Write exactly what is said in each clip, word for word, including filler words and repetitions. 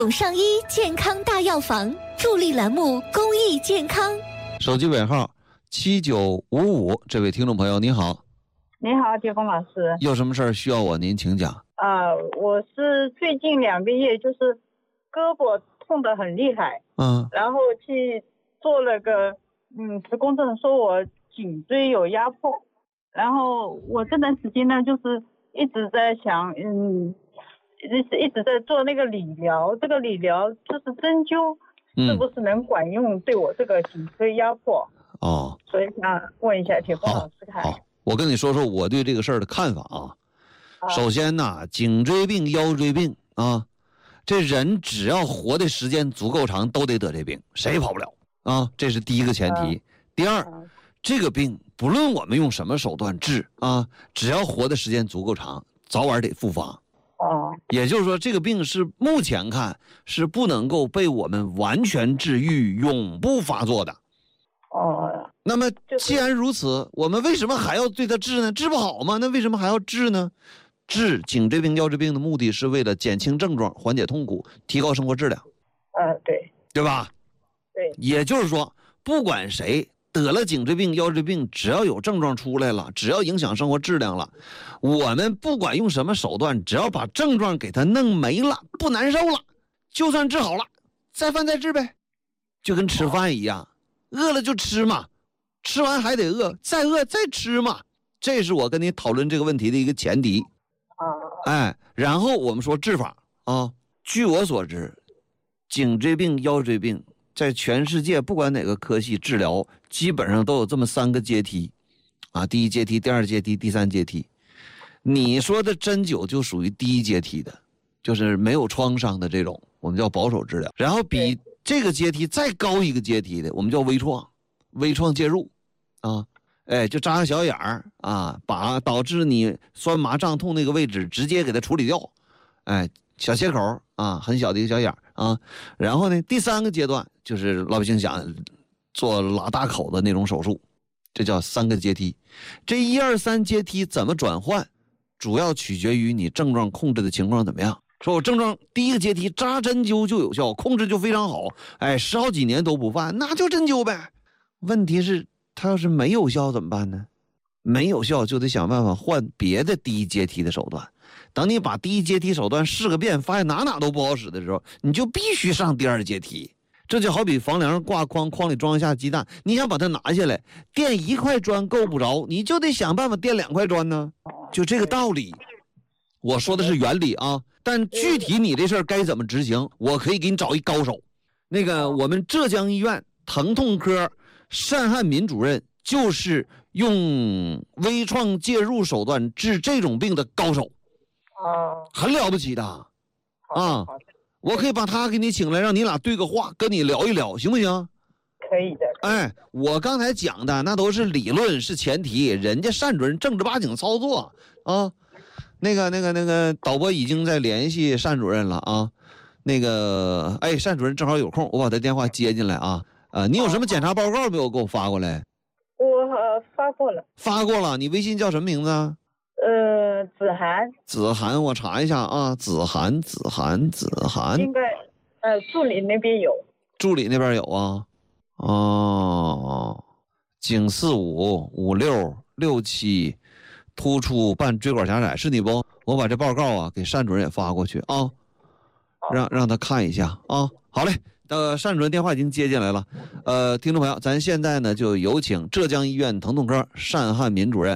永上医健康大药房助力栏目公益健康。 手机尾号七九五五，这位听众朋友你好。 你好，铁峰老师。 有什么事儿需要我您请讲。 啊、呃，我是最近两个月就是胳膊痛得很厉害， 嗯， 然后去做了个嗯磁共振，说我颈椎有压迫，然后我这段时间呢就是一直在想，嗯。一直一直在做那个理疗，这个理疗就是针灸，是不是能管用对我这个颈椎压迫？ 哦， 所以想问一下铁峰老师看。 好，我跟你说说我对这个事儿的看法啊。 啊首先呢，颈椎病、腰椎病啊，这人只要活的时间足够长，都得得这病，谁也跑不了啊，这是第一个前提。啊、第二、啊，这个病不论我们用什么手段治啊，只要活的时间足够长，早晚得复发。 哦， 也就是说这个病是目前看是不能够被我们完全治愈永不发作的。 哦， 那么既然如此，我们为什么还要对它治呢？治不好吗？那为什么还要治呢？治颈椎病、腰椎病的目的是为了减轻症状、缓解痛苦、提高生活质量。 呃，对， 对吧？ 对， 也就是说不管谁得了颈椎病、腰椎病，只要有症状出来了，只要影响生活质量了，我们不管用什么手段，只要把症状给它弄没了，不难受了，就算治好了，再犯再治呗，就跟吃饭一样，饿了就吃嘛，吃完还得饿，再饿再吃嘛，这是我跟你讨论这个问题的一个前提。 啊， 哎，然后我们说治法啊，据我所知，颈椎病、腰椎病在全世界不管哪个科系治疗，基本上都有这么三个阶梯，啊，第一阶梯、第二阶梯、第三阶梯。你说的针灸就属于第一阶梯的，就是没有创伤的这种，我们叫保守治疗。然后比这个阶梯再高一个阶梯的，我们叫微创，微创介入，啊，哎，就扎个小眼儿啊，把导致你酸麻胀痛那个位置直接给它处理掉，哎，小切口啊，很小的一个小眼儿啊。然后呢，第三个阶段就是老百姓想做拉大口的那种手术，这叫三个阶梯。这一二三阶梯怎么转换，主要取决于你症状控制的情况怎么样。说我症状第一个阶梯扎针灸就有效，控制就非常好，哎，十好几年都不犯，那就针灸呗。问题是它要是没有效怎么办呢？没有效就得想办法换别的第一阶梯的手段。等你把第一阶梯手段试个遍，发现哪哪都不好使的时候，你就必须上第二阶梯。这就好比房梁挂筐，筐里装下鸡蛋，你想把它拿下来，垫一块砖够不着，你就得想办法垫两块砖呢，就这个道理。我说的是原理啊，但具体你这事儿该怎么执行，我可以给你找一高手。那个我们浙江医院疼痛科单汉民主任就是用微创介入手段治这种病的高手， 哦， 很了不起的啊！我可以把他给你请来，让你俩对个话，跟你聊一聊，行不行？ 可以的。 哎，我刚才讲的那都是理论，是前提，人家单主任正儿八经操作啊。那个、那个、那个导播已经在联系单主任了啊。那个，哎，单主任正好有空，我把他电话接进来啊。呃，你有什么检查报告没有给我发过来？ 我、呃、发过了。 发过了，你微信叫什么名字啊？ 呃，子涵。 子涵，我查一下啊，子涵，子涵，子涵。 应该，呃，助理那边有。 助理那边有啊。哦，颈四五五六六七，突出半椎管狭窄，是你不？我把这报告啊给单主任也发过去啊，让让他看一下啊。好嘞。呃，单主任电话已经接进来了，呃，听众朋友，咱现在呢就有请浙江医院疼痛科单汉民主任。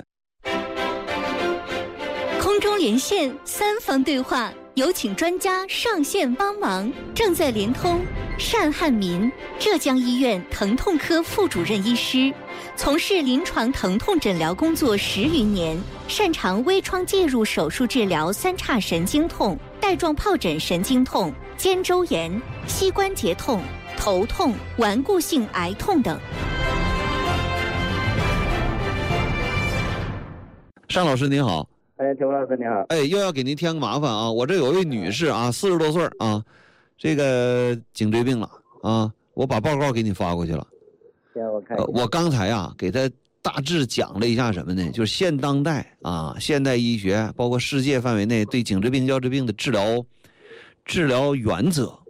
空中连线三方对话，有请专家上线帮忙。正在连通单汉民，浙江医院疼痛科副主任医师，从事临床疼痛诊疗工作十余年，擅长微创介入手术治疗三叉神经痛、带状疱疹神经痛、肩周炎、膝关节痛、头痛、顽固性癌痛等。 单老师您好。 哎，田老师你好。 哎，又要给您添个麻烦啊！我这有一位女士啊，四十多岁啊，这个颈椎病了啊，我把报告给你发过去了。 行，我看。 呃，我刚才啊给她大致讲了一下什么呢？就是现当代啊，现代医学包括世界范围内对颈椎病、腰椎病的治疗治疗原则